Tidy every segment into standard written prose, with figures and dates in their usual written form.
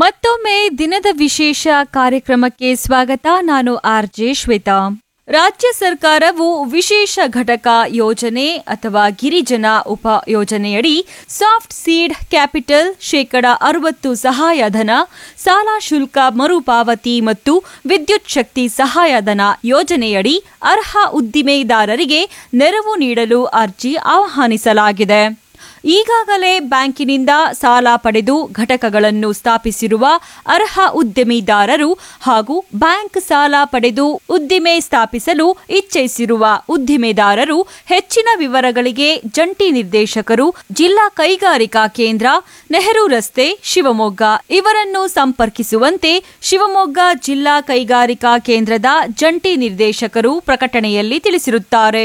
ಮತ್ತೊಮ್ಮೆ ದಿನದ ವಿಶೇಷ ಕಾರ್ಯಕ್ರಮಕ್ಕೆ ಸ್ವಾಗತ. ನಾನು ಆರ್ಜೆ ಶ್ವೇತಾ. ರಾಜ್ಯ ಸರ್ಕಾರವು ವಿಶೇಷ ಘಟಕ ಯೋಜನೆ ಅಥವಾ ಗಿರಿಜನ ಉಪ ಯೋಜನೆಯಡಿ ಸಾಫ್ಟ್ ಸೀಡ್ ಕ್ಯಾಪಿಟಲ್ ಶೇಕಡ 60 ಸಹಾಯಧನ, ಸಾಲ ಶುಲ್ಕ ಮರುಪಾವತಿ ಮತ್ತು ವಿದ್ಯುತ್ ಶಕ್ತಿ ಸಹಾಯಧನ ಯೋಜನೆಯಡಿ ಅರ್ಹ ಉದ್ದಿಮೆದಾರರಿಗೆ ನೆರವು ನೀಡಲು ಅರ್ಜಿ ಆಹ್ವಾನಿಸಲಾಗಿದೆ. ಈಗಾಗಲೇ ಬ್ಯಾಂಕಿನಿಂದ ಸಾಲ ಪಡೆದು ಘಟಕಗಳನ್ನು ಸ್ಥಾಪಿಸಿರುವ ಅರ್ಹ ಉದ್ಯಮಿದಾರರು ಹಾಗೂ ಬ್ಯಾಂಕ್ ಸಾಲ ಪಡೆದು ಉದ್ದಿಮೆ ಸ್ಥಾಪಿಸಲು ಇಚ್ಛಿಸಿರುವ ಉದ್ದಿಮೆದಾರರು ಹೆಚ್ಚಿನ ವಿವರಗಳಿಗೆ ಜಂಟಿ ನಿರ್ದೇಶಕರು, ಜಿಲ್ಲಾ ಕೈಗಾರಿಕಾ ಕೇಂದ್ರ, ನೆಹರು ರಸ್ತೆ, ಶಿವಮೊಗ್ಗ ಇವರನ್ನು ಸಂಪರ್ಕಿಸುವಂತೆ ಶಿವಮೊಗ್ಗ ಜಿಲ್ಲಾ ಕೈಗಾರಿಕಾ ಕೇಂದ್ರದ ಜಂಟಿ ನಿರ್ದೇಶಕರು ಪ್ರಕಟಣೆಯಲ್ಲಿ ತಿಳಿಸಿರುತ್ತಾರೆ.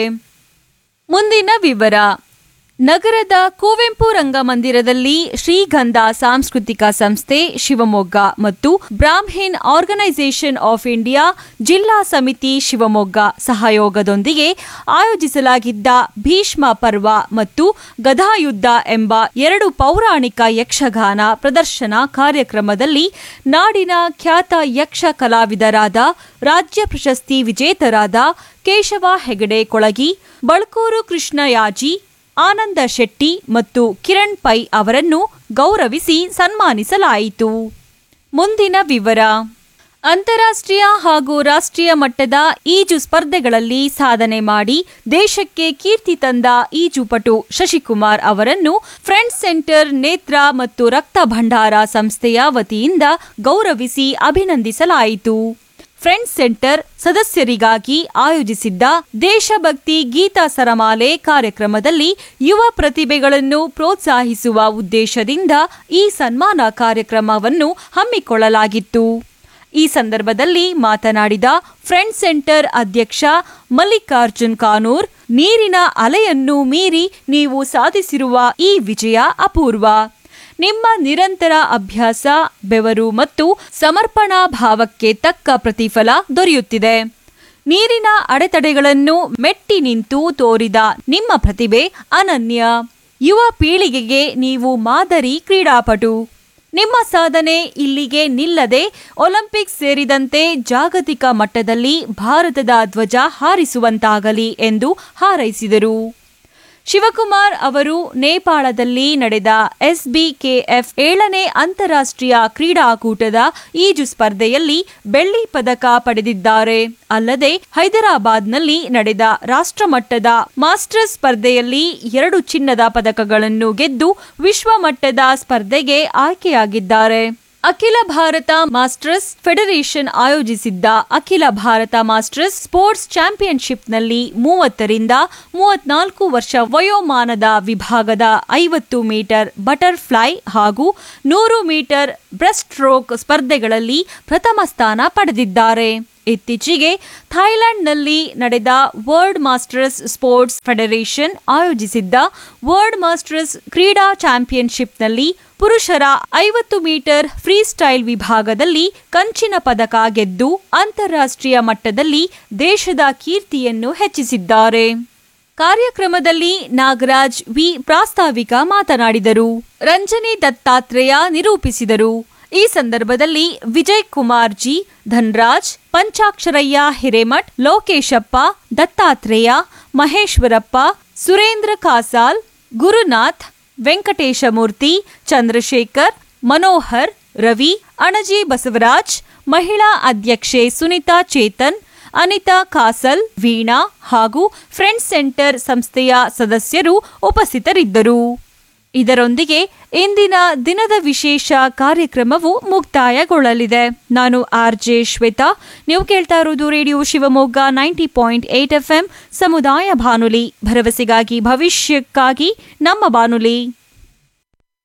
ಮುಂದಿನ ವಿವರ. ನಗರದ ಕುವೆಂಪು ರಂಗಮಂದಿರದಲ್ಲಿ ಶ್ರೀಗಂಧ ಸಾಂಸ್ಕೃತಿಕ ಸಂಸ್ಥೆ ಶಿವಮೊಗ್ಗ ಮತ್ತು ಬ್ರಾಹ್ಮಿನ್ ಆರ್ಗನೈಸೇಷನ್ ಆಫ್ ಇಂಡಿಯಾ ಜಿಲ್ಲಾ ಸಮಿತಿ ಶಿವಮೊಗ್ಗ ಸಹಯೋಗದೊಂದಿಗೆ ಆಯೋಜಿಸಲಾಗಿದ್ದ ಭೀಷ್ಮ ಪರ್ವ ಮತ್ತು ಗದಾಯುದ್ಧ ಎಂಬ 2 ಪೌರಾಣಿಕ ಯಕ್ಷಗಾನ ಪ್ರದರ್ಶನ ಕಾರ್ಯಕ್ರಮದಲ್ಲಿ ನಾಡಿನ ಖ್ಯಾತ ಯಕ್ಷ ಕಲಾವಿದರಾದ ರಾಜ್ಯ ಪ್ರಶಸ್ತಿ ವಿಜೇತರಾದ ಕೇಶವ ಹೆಗಡೆ ಕೊಳಗಿ, ಬಳ್ಕೂರು ಕೃಷ್ಣಯಾಜಿ, ಆನಂದ ಶೆಟ್ಟಿ ಮತ್ತು ಕಿರಣ್ ಪೈ ಅವರನ್ನು ಗೌರವಿಸಿ ಸನ್ಮಾನಿಸಲಾಯಿತು. ಮುಂದಿನ ವಿವರ. ಅಂತಾರಾಷ್ಟ್ರೀಯ ಹಾಗೂ ರಾಷ್ಟ್ರೀಯ ಮಟ್ಟದ ಈಜು ಸ್ಪರ್ಧೆಗಳಲ್ಲಿ ಸಾಧನೆ ಮಾಡಿ ದೇಶಕ್ಕೆ ಕೀರ್ತಿ ತಂದ ಈಜುಪಟು ಶಶಿಕುಮಾರ್ ಅವರನ್ನು ಫ್ರೆಂಡ್ಸ್ ಸೆಂಟರ್ ನೇತ್ರ ಮತ್ತು ರಕ್ತ ಭಂಡಾರ ಸಂಸ್ಥೆಯ ವತಿಯಿಂದ ಗೌರವಿಸಿ ಅಭಿನಂದಿಸಲಾಯಿತು. ಫ್ರೆಂಡ್ಸ್ ಸೆಂಟರ್ ಸದಸ್ಯರಿಗಾಗಿ ಆಯೋಜಿಸಿದ್ದ ದೇಶಭಕ್ತಿ ಗೀತಾ ಸರಮಾಲೆ ಕಾರ್ಯಕ್ರಮದಲ್ಲಿ ಯುವ ಪ್ರತಿಭೆಗಳನ್ನು ಪ್ರೋತ್ಸಾಹಿಸುವ ಉದ್ದೇಶದಿಂದ ಈ ಸನ್ಮಾನ ಕಾರ್ಯಕ್ರಮವನ್ನು ಹಮ್ಮಿಕೊಳ್ಳಲಾಗಿತ್ತು. ಈ ಸಂದರ್ಭದಲ್ಲಿ ಮಾತನಾಡಿದ ಫ್ರೆಂಡ್ಸ್ ಸೆಂಟರ್ ಅಧ್ಯಕ್ಷ ಮಲ್ಲಿಕಾರ್ಜುನ್ ಕಾನೂರ್, ನೀರಿನ ಅಲೆಯನ್ನು ಮೀರಿ ನೀವು ಸಾಧಿಸಿರುವ ಈ ವಿಜಯ ಅಪೂರ್ವ. ನಿಮ್ಮ ನಿರಂತರ ಅಭ್ಯಾಸ, ಬೆವರು ಮತ್ತು ಸಮರ್ಪಣಾ ಭಾವಕ್ಕೆ ತಕ್ಕ ಪ್ರತಿಫಲ ದೊರೆಯುತ್ತಿದೆ. ನೀರಿನ ಅಡೆತಡೆಗಳನ್ನು ಮೆಟ್ಟಿ ನಿಂತು ತೋರಿದ ನಿಮ್ಮ ಪ್ರತಿಭೆ ಅನನ್ಯ. ಯುವ ಪೀಳಿಗೆಗೆ ನೀವು ಮಾದರಿ ಕ್ರೀಡಾಪಟು. ನಿಮ್ಮ ಸಾಧನೆ ಇಲ್ಲಿಗೆ ನಿಲ್ಲದೆ ಒಲಿಂಪಿಕ್ಸ್ ಸೇರಿದಂತೆ ಜಾಗತಿಕ ಮಟ್ಟದಲ್ಲಿ ಭಾರತದ ಧ್ವಜ ಹಾರಿಸುವಂತಾಗಲಿ ಎಂದು ಹಾರೈಸಿದರು. ಶಿವಕುಮಾರ್ ಅವರು ನೇಪಾಳದಲ್ಲಿ ನಡೆದ SBKF 7ನೇ ಅಂತಾರಾಷ್ಟ್ರೀಯ ಕ್ರೀಡಾಕೂಟದ ಈಜು ಸ್ಪರ್ಧೆಯಲ್ಲಿ ಬೆಳ್ಳಿ ಪದಕ ಪಡೆದಿದ್ದಾರೆ. ಅಲ್ಲದೆ ಹೈದರಾಬಾದ್ನಲ್ಲಿ ನಡೆದ ರಾಷ್ಟ್ರಮಟ್ಟದ ಮಾಸ್ಟರ್ಸ್ ಸ್ಪರ್ಧೆಯಲ್ಲಿ 2 ಚಿನ್ನದ ಪದಕಗಳನ್ನು ಗೆದ್ದು ವಿಶ್ವಮಟ್ಟದ ಸ್ಪರ್ಧೆಗೆ ಆಯ್ಕೆಯಾಗಿದ್ದಾರೆ. ಅಖಿಲ ಭಾರತ ಮಾಸ್ಟರ್ಸ್ ಫೆಡರೇಷನ್ ಆಯೋಜಿಸಿದ್ದ ಅಖಿಲ ಭಾರತ ಮಾಸ್ಟರ್ಸ್ ಸ್ಪೋರ್ಟ್ಸ್ ಚಾಂಪಿಯನ್ಶಿಪ್ನಲ್ಲಿ 30 ರಿಂದ 34 ವರ್ಷ ವಯೋಮಾನದ ವಿಭಾಗದ 50 ಮೀಟರ್ ಬಟರ್ಫ್ಲೈ ಹಾಗೂ 100 ಮೀಟರ್ ಬ್ರೆಸ್ಟ್ ಸ್ಟ್ರೋಕ್ ಸ್ಪರ್ಧೆಗಳಲ್ಲಿ ಪ್ರಥಮ ಸ್ಥಾನ ಪಡೆದಿದ್ದಾರೆ. ಇತ್ತೀಚೆಗೆ ಥೈಲ್ಯಾಂಡ್ನಲ್ಲಿ ನಡೆದ ವರ್ಲ್ಡ್ ಮಾಸ್ಟರ್ಸ್ ಸ್ಪೋರ್ಟ್ಸ್ ಫೆಡರೇಷನ್ ಆಯೋಜಿಸಿದ್ದ ವರ್ಲ್ಡ್ ಮಾಸ್ಟರ್ಸ್ ಕ್ರೀಡಾ ಚಾಂಪಿಯನ್ಶಿಪ್ನಲ್ಲಿ ಪುರುಷರ 50 ಮೀಟರ್ ಫ್ರೀ ಸ್ಟೈಲ್ ವಿಭಾಗದಲ್ಲಿ ಕಂಚಿನ ಪದಕ ಗೆದ್ದು ಅಂತಾರಾಷ್ಟ್ರೀಯ ಮಟ್ಟದಲ್ಲಿ ದೇಶದ ಕೀರ್ತಿಯನ್ನು ಹೆಚ್ಚಿಸಿದ್ದಾರೆ. ಕಾರ್ಯಕ್ರಮದಲ್ಲಿ ನಾಗರಾಜ್ ವಿ ಪ್ರಾಸ್ತಾವಿಕ ಮಾತನಾಡಿದರು. ರಂಜನಿ ದತ್ತಾತ್ರೇಯ ನಿರೂಪಿಸಿದರು. ಈ ಸಂದರ್ಭದಲ್ಲಿ ವಿಜಯ್ ಕುಮಾರ್ ಜಿ, ಧನ್ರಾಜ್, ಪಂಚಾಕ್ಷರಯ್ಯ ಹಿರೇಮಠ್, ಲೋಕೇಶಪ್ಪ, ದತ್ತಾತ್ರೇಯ, ಮಹೇಶ್ವರಪ್ಪ, ಸುರೇಂದ್ರ ಕಾಸಾಲ್, ಗುರುನಾಥ್, ವೆಂಕಟೇಶಮೂರ್ತಿ, ಚಂದ್ರಶೇಖರ್, ಮನೋಹರ್, ರವಿ, ಅಣಜಿ ಬಸವರಾಜ್, ಮಹಿಳಾ ಅಧ್ಯಕ್ಷೆ ಸುನಿತಾ ಚೇತನ್, ಅನಿತಾ ಕಾಸಲ್, ವೀಣಾ ಹಾಗೂ ಫ್ರೆಂಡ್ಸ್ ಸೆಂಟರ್ ಸಂಸ್ಥೆಯ ಸದಸ್ಯರು ಉಪಸ್ಥಿತರಿದ್ದರು. ಇದರೊಂದಿಗೆ ಇಂದಿನ ದಿನದ ವಿಶೇಷ ಕಾರ್ಯಕ್ರಮವು ಮುಕ್ತಾಯಗೊಳ್ಳಲಿದೆ. ನಾನು ಆರ್ಜೆ ಶ್ವೇತಾ. ನೀವು ಕೇಳ್ತಾ ಇರೋದು ರೇಡಿಯೋ ಶಿವಮೊಗ್ಗ 90.8 FM ಸಮುದಾಯ ಬಾನುಲಿ, ಭರವಸೆಗಾಗಿ ಭವಿಷ್ಯಕ್ಕಾಗಿ ನಮ್ಮ ಬಾನುಲಿ.